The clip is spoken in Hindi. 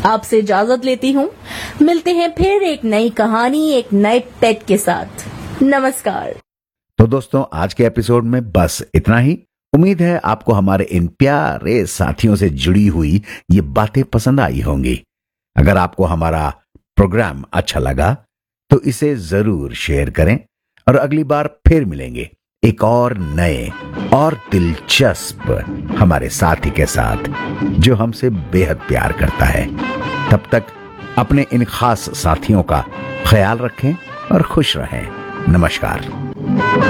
आपसे इजाजत लेती हूँ। मिलते हैं फिर एक नई कहानी, एक नए पेट के साथ। नमस्कार। तो दोस्तों, आज के एपिसोड में बस इतना ही। उम्मीद है आपको हमारे इन प्यारे साथियों से जुड़ी हुई ये बातें पसंद आई होंगी। अगर आपको हमारा प्रोग्राम अच्छा लगा तो इसे जरूर शेयर करें और अगली बार फिर मिलेंगे एक और नए और दिलचस्प हमारे साथी के साथ जो हमसे बेहद प्यार करता है। तब तक अपने इन खास साथियों का ख्याल रखें और खुश रहें। नमस्कार।